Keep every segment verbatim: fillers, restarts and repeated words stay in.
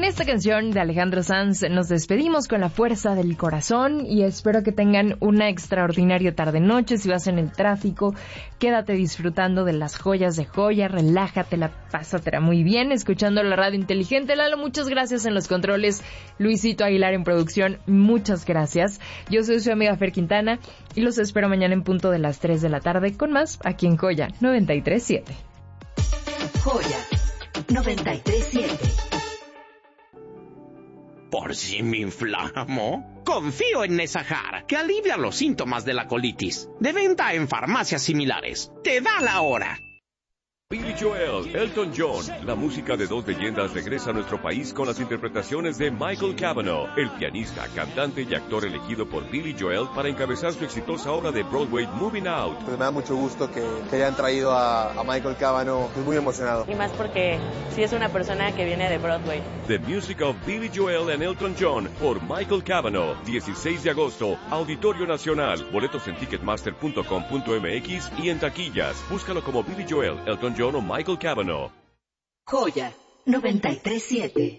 esta canción de Alejandro Sanz nos despedimos con la fuerza del corazón y espero que tengan una extraordinaria tarde-noche. Si vas en el tráfico, quédate disfrutando de las joyas de Joya, relájatela, pásatela muy bien, escuchando la radio inteligente. Lalo, muchas gracias en los controles. Luisito Aguilar en producción, muchas gracias. Yo soy su amiga Fer Quintana y los espero mañana en punto de las tres de la tarde con más aquí en Joya noventa y tres punto siete. Joya noventa y tres punto siete. ¿Por si me inflamo? Confío en Nesajar, que alivia los síntomas de la colitis. De venta en farmacias similares. ¡Te da la hora! Billy Joel, Elton John, la música de dos leyendas regresa a nuestro país con las interpretaciones de Michael Cavanaugh, el pianista, cantante y actor elegido por Billy Joel para encabezar su exitosa obra de Broadway Moving Out. Pues me da mucho gusto que, que hayan traído a, a Michael Cavanaugh, estoy muy emocionado. Y más porque sí es una persona que viene de Broadway. The Music of Billy Joel and Elton John por Michael Cavanaugh, dieciséis de agosto, Auditorio Nacional, boletos en ticketmaster punto com punto m x y en taquillas. Búscalo como Billy Joel, Elton John o Michael Cavanaugh. Joya noventa y tres punto siete.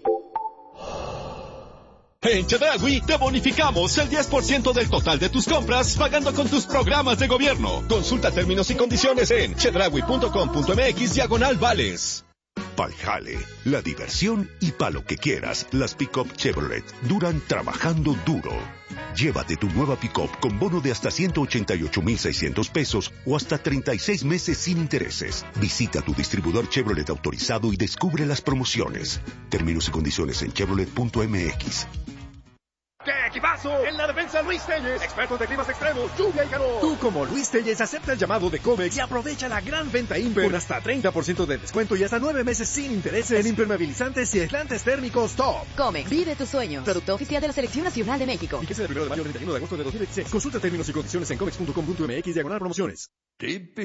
En Chedraui te bonificamos el diez por ciento del total de tus compras pagando con tus programas de gobierno. Consulta términos y condiciones en chedraui punto com punto m x diagonal vales. Pa'l jale, la diversión y pa' lo que quieras, las pick-up Chevrolet duran trabajando duro. Llévate tu nueva pick-up con bono de hasta ciento ochenta y ocho mil seiscientos pesos o hasta treinta y seis meses sin intereses. Visita tu distribuidor Chevrolet autorizado y descubre las promociones. Términos y condiciones en chevrolet punto m x. ¡Qué equipazo! En la defensa, Luis Telles, expertos de climas extremos, lluvia y calor. Tú, como Luis Telles, acepta el llamado de Comex y aprovecha la gran venta Imper con hasta treinta por ciento de descuento y hasta nueve meses sin intereses en impermeabilizantes y aislantes térmicos top. Comex, vive tu sueño. Producto oficial de la Selección Nacional de México. Fíjese del primero de mayo al treinta y uno de agosto de dos mil veintiséis. Consulta términos y condiciones en comex punto com punto m x diagonal promociones. ¿Qué